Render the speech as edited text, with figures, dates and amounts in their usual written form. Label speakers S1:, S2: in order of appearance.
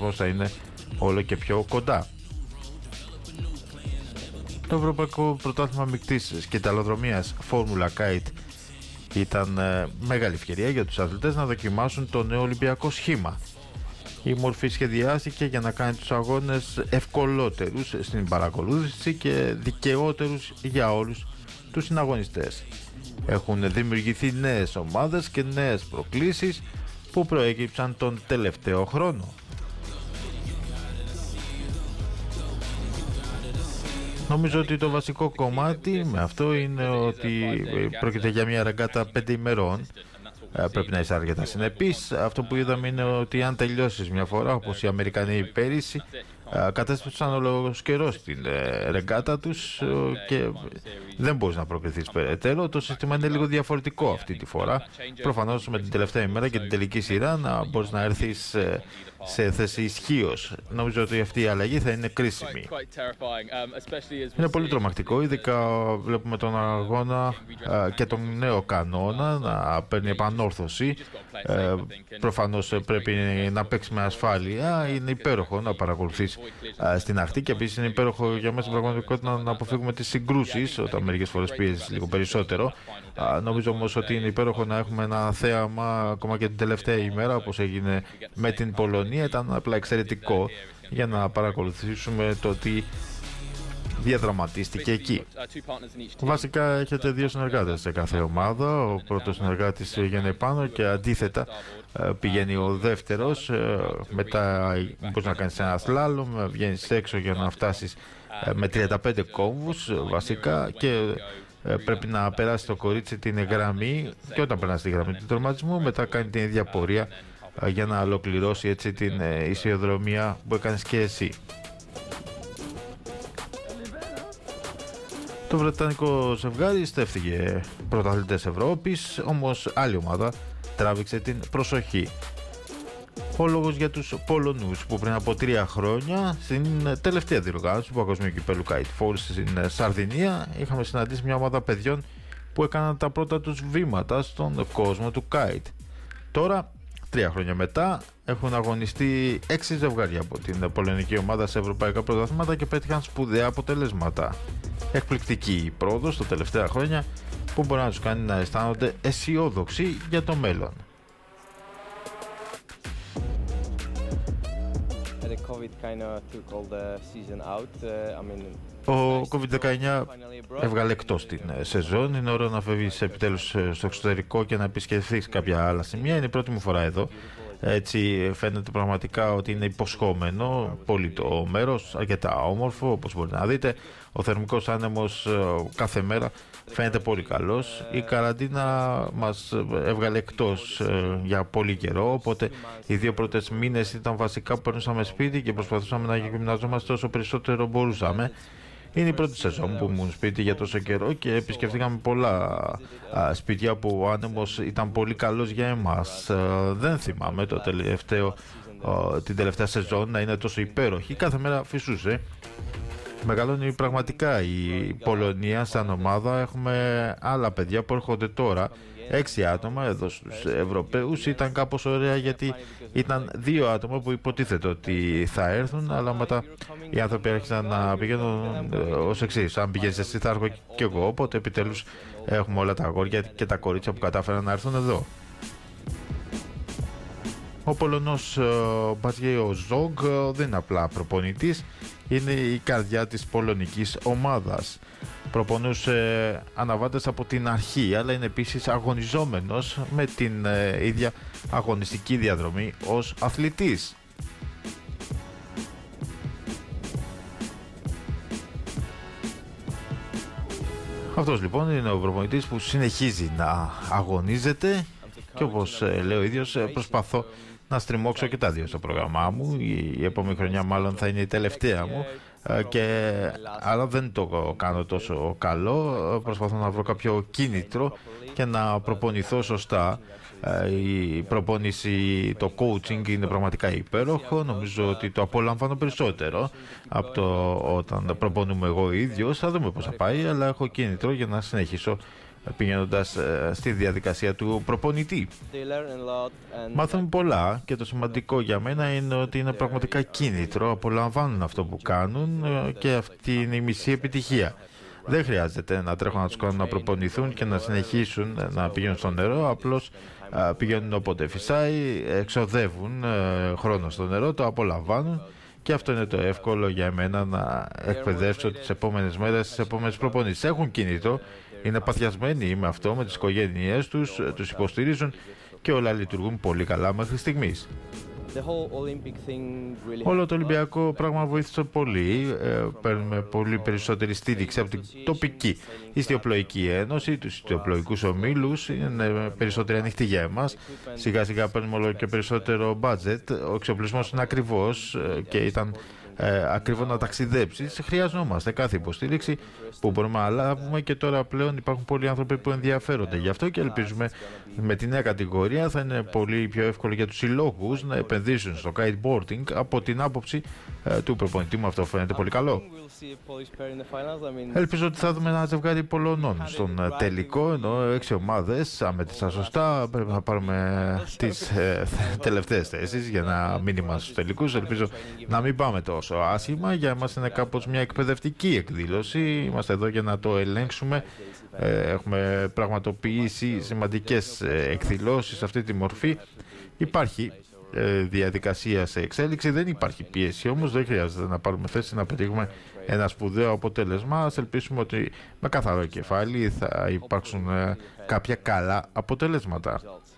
S1: διαγωνισμός θα είναι όλο και πιο κοντά. Το Ευρωπαϊκό Πρωτάθλημα Μικτής Σκηταλοδρομίας Formula Kite ήταν μεγάλη ευκαιρία για τους αθλητές να δοκιμάσουν το νέο Ολυμπιακό σχήμα. Η μορφή σχεδιάστηκε για να κάνει τους αγώνες ευκολότερους στην παρακολούθηση και δικαιότερους για όλους τους συναγωνιστές. Έχουν δημιουργηθεί νέες ομάδες και νέες προκλήσεις που προέκυψαν τον τελευταίο χρόνο. Νομίζω ότι το βασικό κομμάτι με αυτό είναι ότι πρόκειται για μια ρεγκάτα 5 ημερών. Πρέπει να είσαι αρκετά συνεπής. Αυτό που είδαμε είναι ότι αν τελειώσεις μια φορά, όπως οι Αμερικανοί πέρυσι, κατέστρεψαν όλος καιρός την ρεγκάτα τους και δεν μπορείς να προκριθείς περαιτέρω. Το σύστημα είναι λίγο διαφορετικό αυτή τη φορά. Προφανώς με την τελευταία ημέρα και την τελική σειρά να μπορείς να έρθεις σε θέση ισχύως. Νομίζω ότι αυτή η αλλαγή θα είναι κρίσιμη. Είναι πολύ τρομακτικό, ειδικά βλέπουμε τον αγώνα και τον νέο κανόνα να παίρνει επανόρθωση. Προφανώς πρέπει να παίξει με ασφάλεια. Είναι υπέροχο να παρακολουθείς στην αρχή και επίσης είναι υπέροχο για μας στην πραγματικότητα να αποφύγουμε τις συγκρούσεις όταν μερικές φορές πιέζεις λίγο περισσότερο. Νομίζω όμως ότι είναι υπέροχο να έχουμε ένα θέαμα ακόμα και την τελευταία ημέρα, όπως έγινε με την Πολωνία. Ήταν απλά εξαιρετικό για να παρακολουθήσουμε το τι διαδραματίστηκε εκεί. Βασικά έχετε δύο συνεργάτες σε κάθε ομάδα. Ο πρώτος συνεργάτης πηγαίνει πάνω και αντίθετα πηγαίνει ο δεύτερος. Μετά μπορείς να κάνεις ένα σλάλομ, βγαίνεις έξω για να φτάσεις με 35 κόμβους βασικά και πρέπει να περάσει το κορίτσι την γραμμή και όταν περάσει τη γραμμή του τερματισμού μετά κάνει την ίδια πορεία για να ολοκληρώσει έτσι την ισιοδρομία που έκανες και εσύ. Το βρετανικό ζευγάρι στέφθηκε πρωταθλητές Ευρώπης, όμως άλλη ομάδα τράβηξε την προσοχή. Ο λόγος για τους Πολωνούς που πριν από 3 χρόνια στην τελευταία διοργάνωση του Παγκοσμίου Κυπέλλου Kite Falls στην Σαρδινία είχαμε συναντήσει μια ομάδα παιδιών που έκαναν τα πρώτα τους βήματα στον κόσμο του kite. Τώρα, 3 χρόνια μετά, έχουν αγωνιστεί 6 ζευγάρια από την πολωνική ομάδα σε ευρωπαϊκά πρωταθλήματα και πέτυχαν σπουδαία αποτελέσματα. Εκπληκτική η πρόοδος τα τελευταία χρόνια που μπορεί να τους κάνει να αισθάνονται αισιόδοξοι για το μέλλον. Ο COVID-19 έβγαλε εκτός την σεζόν. Είναι ώρα να φεύγεις επιτέλους στο εξωτερικό και να επισκεφθείς κάποια άλλα σημεία. Είναι η πρώτη μου φορά εδώ. Έτσι φαίνεται πραγματικά ότι είναι υποσχόμενο πολύ το μέρος, αρκετά όμορφο όπως μπορείτε να δείτε. Ο θερμικός άνεμος κάθε μέρα φαίνεται πολύ καλός. Η καραντίνα μας έβγαλε εκτός για πολύ καιρό, οπότε οι 2 πρώτες μήνες ήταν βασικά που περνούσαμε σπίτι και προσπαθούσαμε να γυμναζόμαστε όσο περισσότερο μπορούσαμε. Είναι η πρώτη σεζόν που ήμουν σπίτι για τόσο καιρό και επισκεφτήκαμε πολλά σπίτια που ο άνεμος ήταν πολύ καλός για εμάς. Δεν θυμάμαι την τελευταία σεζόν να είναι τόσο υπέροχη. Κάθε μέρα φυσούσε. Μεγαλώνει πραγματικά η Πολωνία σαν ομάδα. Έχουμε άλλα παιδιά που έρχονται τώρα. 6 άτομα εδώ στους Ευρωπαίους. Ήταν κάπως ωραία γιατί ήταν 2 άτομα που υποτίθεται ότι θα έρθουν, αλλά μετά οι άνθρωποι άρχισαν να πηγαίνουν ως εξής. Αν πηγαίνεις εσύ θα έρχομαι κι εγώ, οπότε επιτέλους έχουμε όλα τα αγόρια και τα κορίτσια που κατάφεραν να έρθουν εδώ. Ο Πολωνός Μπατζιέο Ζόγκ δεν είναι απλά προπονητής, είναι η καρδιά της πολωνικής ομάδας. Προπονούσε αναβάτες από την αρχή, αλλά είναι επίσης αγωνιζόμενος με την ίδια αγωνιστική διαδρομή ως αθλητής. Αυτός λοιπόν είναι ο προπονητής που συνεχίζει να αγωνίζεται και όπως λέει ο ίδιος προσπαθώ να στριμώξω και τα 2 στο πρόγραμμά μου. Η επόμενη χρονιά μάλλον θα είναι η τελευταία μου αλλά δεν το κάνω τόσο καλό. Προσπαθώ να βρω κάποιο κίνητρο και να προπονηθώ σωστά. Η προπόνηση, το coaching είναι πραγματικά υπέροχο. Νομίζω ότι το απολαμβάνω περισσότερο από το όταν προπονούμε εγώ ίδιος. Θα δούμε πώς θα πάει, αλλά έχω κίνητρο για να συνεχίσω πηγαίνοντας στη διαδικασία του προπονητή. Μάθαμε πολλά και το σημαντικό για μένα είναι ότι είναι πραγματικά κίνητρο, απολαμβάνουν αυτό που κάνουν και αυτή είναι η μισή επιτυχία. Δεν χρειάζεται να τρέχουν να τους κάνουν να προπονηθούν και να συνεχίσουν να πηγαίνουν στο νερό, απλώς πηγαίνουν όποτε φυσάει, εξοδεύουν χρόνο στο νερό, το απολαμβάνουν και αυτό είναι το εύκολο για μένα να εκπαιδεύσω τις επόμενες μέρες, τις επόμενες προπονήσεις. Έχουν κίνητρο, είναι παθιασμένοι με αυτό, με τις οικογένειές τους, τους υποστηρίζουν και όλα λειτουργούν πολύ καλά μέχρι στιγμής. Όλο το Ολυμπιακό πράγμα βοήθησε πολύ. Παίρνουμε πολύ περισσότερη στήριξη από την τοπική ιστιοπλοϊκή ένωση, τους ιστιοπλοϊκούς ομίλους. Είναι περισσότερη ανοιχτή για εμάς. Σιγά σιγά παίρνουμε όλο και περισσότερο budget. Ο εξοπλισμός είναι ακριβώς και ήταν ακριβό να ταξιδέψεις. Χρειαζόμαστε κάθε υποστήριξη που μπορούμε να λάβουμε και τώρα πλέον υπάρχουν πολλοί άνθρωποι που ενδιαφέρονται γι' αυτό και ελπίζουμε με τη νέα κατηγορία θα είναι πολύ πιο εύκολο για τους συλλόγους να επενδύσουν στο kiteboarding. Από την άποψη του προπονητή μου αυτό φαίνεται πολύ καλό. Ελπίζω ότι θα δούμε ένα ζευγάρι Πολωνών στον τελικό, ενώ 6 ομάδες, αν μέτρησα σωστά, πρέπει να πάρουμε τις τελευταίες θέσεις για να μην είμαστε στους τελικούς. Ελπίζω να μην πάμε τόσο άσχημα. Για εμάς είναι κάπως μια εκπαιδευτική εκδήλωση. Είμαστε εδώ για να το ελέγξουμε. Έχουμε πραγματοποιήσει σημαντικές εκδηλώσεις σε αυτή τη μορφή. Υπάρχει διαδικασία σε εξέλιξη, δεν υπάρχει πίεση όμως, δεν χρειάζεται να πάρουμε θέση να πετύχουμε ένα σπουδαίο αποτέλεσμα. Ας ελπίσουμε ότι με καθαρό κεφάλι θα υπάρξουν κάποια καλά αποτελέσματα.